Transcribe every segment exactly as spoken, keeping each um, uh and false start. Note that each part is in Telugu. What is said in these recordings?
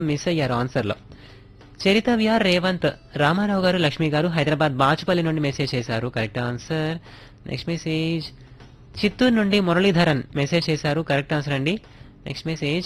మిస్ అయ్యారు ఆన్సర్లో. చరిత విఆర్ రేవంత్ రామారావు గారు లక్ష్మి గారు హైదరాబాద్ బాచుపల్లి నుండి మెసేజ్ చేశారు. Correct answer. Next message Chittoor నుండి మురళీధరన్ మెసేజ్ చేశారు. కరెక్ట్ ఆన్సర్ అండి. నెక్స్ట్ మెసేజ్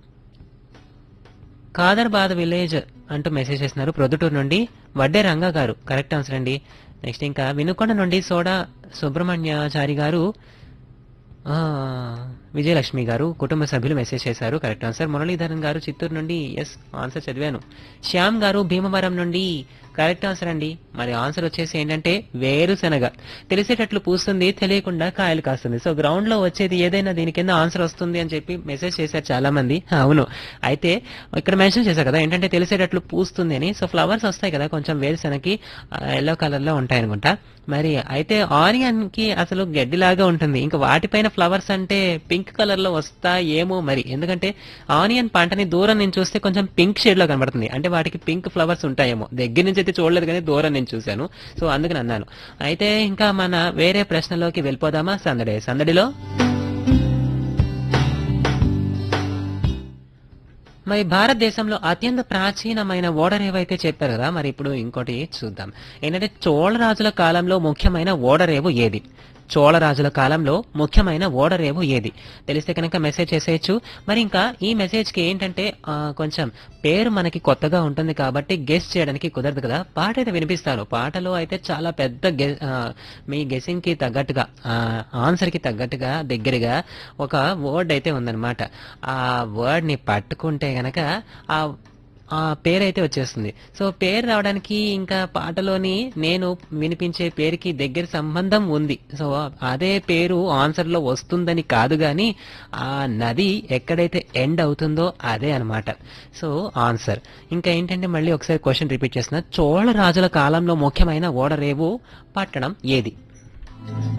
కాదర్బాద్ విలేజ్ అంటూ మెసేజ్ చేస్తున్నారు ప్రొద్దుటూరు నుండి వడ్డే రంగా గారు. కరెక్ట్ ఆన్సర్ అండి. నెక్స్ట్ ఇంకా వినుకొండ నుండి సోడా సుబ్రహ్మణ్యాచారి గారు, ఆ, విజయలక్ష్మి గారు కుటుంబ సభ్యులు మెసేజ్ చేశారు. Correct answer. మురళీధరన్ గారు చిత్తూరు నుండి ఎస్ ఆన్సర్ చదివాను. శ్యామ్ గారు భీమవరం నుండి కరెక్ట్ ఆన్సర్ అండి. మరి ఆన్సర్ వచ్చేసి ఏంటంటే వేరుశనగ. తెలిసేటట్లు పూస్తుంది, తెలియకుండా కాయలు కాస్తుంది. సో గ్రౌండ్ లో వచ్చేది ఏదైనా దీని కింద ఆన్సర్ వస్తుంది అని చెప్పి మెసేజ్ చేశారు చాలా మంది. అవును, అయితే ఇక్కడ మెన్షన్ చేశారు కదా ఏంటంటే తెలిసేటట్లు పూస్తుంది అని. సో ఫ్లవర్స్ వస్తాయి కదా కొంచెం వేరుశనగకి ఎల్లో కలర్ లో ఉంటాయి అనుకుంటా. మరి అయితే ఆనియన్ కి అసలు గడ్డిలాగా ఉంటుంది, ఇంకా వాటిపైన ఫ్లవర్స్ అంటే పింక్ కలర్ లో వస్తాయేమో మరి. ఎందుకంటే ఆనియన్ పంటని దూరం నుంచి చూస్తే కొంచెం పింక్ షేడ్ లో కనబడుతుంది, అంటే వాటికి పింక్ ఫ్లవర్స్ ఉంటాయేమో. దగ్గర నుంచి అయితే చూడలేదు కానీ దూరం నుంచి చూశాను, సో అందుకని అన్నాను. అయితే ఇంకా మన వేరే ప్రశ్నలోకి వెళ్ళిపోదామా? సందడి సందడిలో మరి భారతదేశంలో అత్యంత ప్రాచీనమైన ఓడర్ ఏవైతే చెప్పారు కదా, మరి ఇప్పుడు ఇంకోటి చూద్దాం. ఏంటంటే చోళరాజుల కాలంలో ముఖ్యమైన ఓడరేవు ఏది? చోళరాజుల కాలంలో ముఖ్యమైన ఓడరేవు ఏది? తెలిస్తే కనుక మెసేజ్ చేసేయచ్చు. మరి ఇంకా ఈ మెసేజ్కి ఏంటంటే ఆ, కొంచెం పేరు మనకి కొత్తగా ఉంటుంది కాబట్టి గెస్ చేయడానికి కుదరదు కదా. పాట అయితే వినిపిస్తాను. పాటలో అయితే చాలా పెద్ద గె ఆ, మీ గెసింగ్ కి తగ్గట్టుగా ఆన్సర్ కి తగ్గట్టుగా దగ్గరగా ఒక వర్డ్ అయితే ఉందన్నమాట. ఆ వర్డ్ ని పట్టుకుంటే గనక ఆ ఆ పేరైతే వచ్చేస్తుంది. సో పేరు రావడానికి ఇంకా పాటలోని నేను వినిపించే పేరుకి దగ్గర సంబంధం ఉంది. సో అదే పేరు ఆన్సర్ లో వస్తుందని కాదు గాని ఆ నది ఎక్కడైతే ఎండ్ అవుతుందో అదే అన్నమాట. సో ఆన్సర్ ఇంకా ఏంటంటే మళ్ళీ ఒకసారి క్వశ్చన్ రిపీట్ చేస్తున్నా. చోళ రాజుల కాలంలో ముఖ్యమైన ఓడరేవు పట్టణం ఏది?